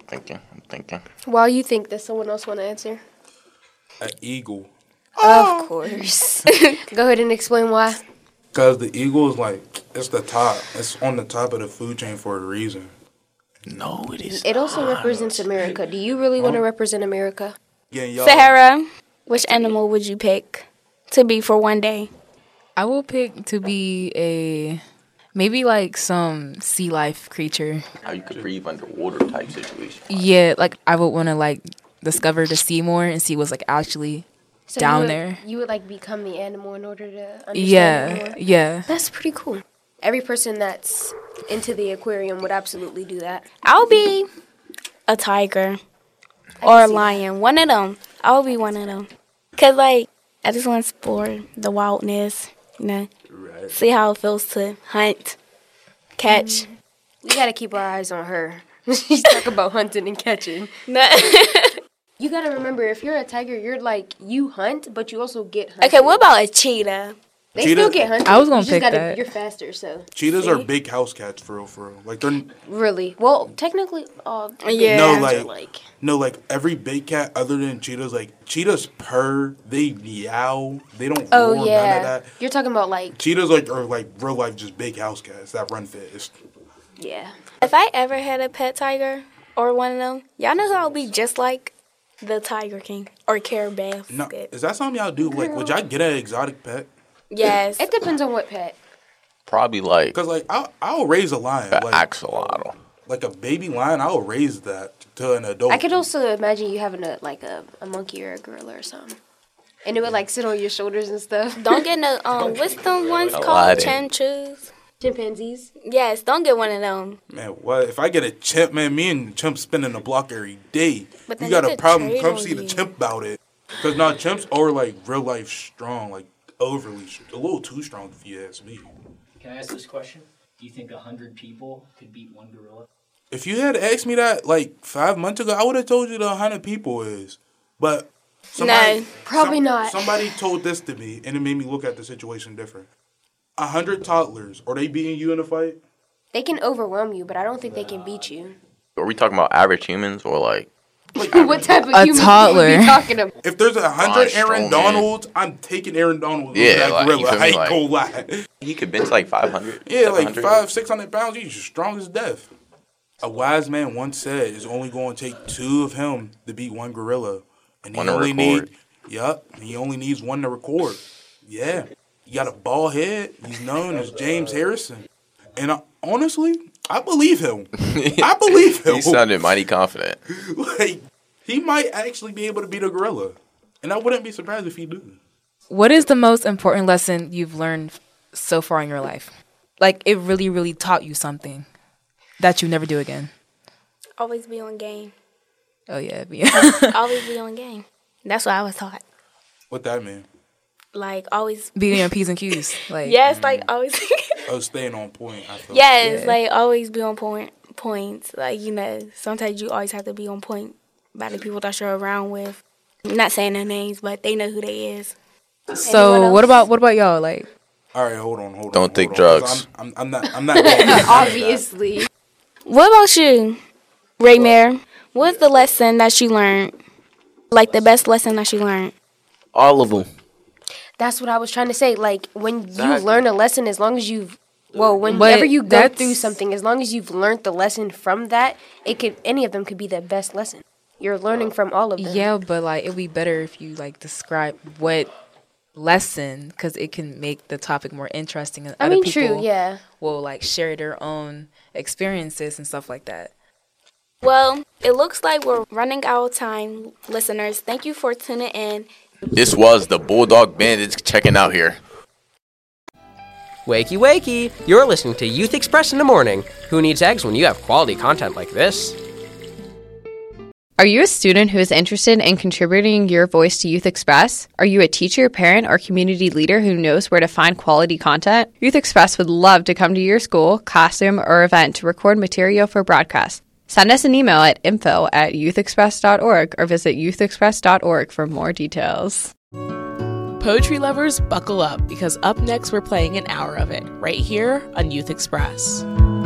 thinking. While you think, does someone else want to answer? An eagle. Of course. Go ahead and explain why. Because the eagle is like, it's the top. It's on the top of the food chain for a reason. No, it is. It also represents America. Do you really want to represent America? Yeah, y'all. Sahara, which animal would you pick to be for one day? I will pick to be maybe like some sea life creature. How you could breathe underwater type situation. Yeah, like I would want to like discover the sea more and see what's like actually down there. You would like become the animal in order to understand it more? Yeah. That's pretty cool. Every person that's into the aquarium would absolutely do that. I'll be a tiger or a lion. One of them. I'll be one of them. Because, like, I just want to explore the wildness, you know, see how it feels to hunt, catch. We got to keep our eyes on her. She's talking about hunting and catching. You got to remember, if you're a tiger, you're like, you hunt, but you also get hunted. Okay, what about a cheetah? They still get hunted. I was going to pick that. You're faster, so. Cheetahs are big house cats, for real. Like, they're... Really? Well, technically, Yeah. No, like, every big cat other than cheetahs, like, cheetahs purr, they meow, they don't roar, none of that. You're talking about, like... Cheetahs, like, are, like, real life just big house cats that run fast. Yeah. If I ever had a pet tiger or one of them, y'all know who I'll be just like? The Tiger King or Carabao. No, is that something y'all do? Like, would y'all get an exotic pet? Yes. It depends on what pet. Probably like Because, like, I'll raise a lion. an Like, axolotl. like a baby lion, I'll raise that to an adult. I could also imagine you having a monkey or a gorilla or something. And it would, like, sit on your shoulders and stuff. Don't get no, what's them ones called? Aladdin. Chinchus? Chimpanzees. Yes, don't get one of them. Man, what? If I get a chimp, man, me and the chimp spinning the block every day. But You then got they a could problem, trade come on see the you. chimp about it. Because, now chimps are, like, real life strong, like, overly, a little too strong if you ask me. Can I ask this question? Do you think 100 people could beat one gorilla? If you had asked me that, like, 5 months ago, I would have told you the 100 people is. But somebody... No, probably not. Somebody told this to me, and it made me look at the situation different. 100 toddlers, are they beating you in a fight? They can overwhelm you, but I don't think they can beat you. Are we talking about average humans or like? What type of A human toddler. are we talking about? If there's 100 Aaron Strowman. Donalds, I'm taking Aaron Donald over Yeah, that like, gorilla. you feel I me, ain't like- gonna lie. He could bench like 500. Yeah, like 700. 600 pounds, he's strong as death. A wise man once said it's only going to take 2 of him to beat one gorilla. And One to record. he only needs one to record. Yeah. He got a bald head. He's known as James Harrison. And honestly, I believe him. I believe him. He sounded mighty confident. Like, he might actually be able to beat a gorilla. And I wouldn't be surprised if he do. What is the most important lesson you've learned so far in your life? Like, it really, really taught you something that you never do again. always be on game. Oh, yeah. Always be on game. That's what I was taught. What that mean? Like, always. Being on P's and Q's. Like, Yes, like, always. Oh, staying on point. I feel Yes, Yeah. like, always be on points. Like, you know, sometimes you always have to be on point by the people that you're around with. I'm not saying their names, but they know who they is. So, Anyone what else? about y'all? Like, All right, hold on. Don't take hold on, 'cause drugs. I'm not going to Obviously. What about you, Raymare? What's the lesson that you learned? Like, the best lesson that you learned? All of them. That's what I was trying to say. Like, when you Exactly. learn a lesson, as long as you've, whenever you go that's- through something, as long as you've learned the lesson from that, any of them could be the best lesson. You're learning from all of them. yeah, but, like, it would be better if you, like, describe what lesson, because it can make the topic more interesting. And I other mean, people true, yeah. will, like, share their own experiences and stuff like that. Well, it looks like we're running out of time, listeners. Thank you for tuning in. This was the Bulldog Bandits checking out here. Wakey, wakey! You're listening to Youth Express in the morning. Who needs eggs when you have quality content like this? Are you a student who is interested in contributing your voice to Youth Express? Are you a teacher, parent, or community leader who knows where to find quality content? Youth Express would love to come to your school, classroom, or event to record material for broadcast. Send us an email at info@youthexpress.org or visit youthexpress.org for more details. Poetry lovers, buckle up, because up next we're playing an hour of it, right here on Youth Express.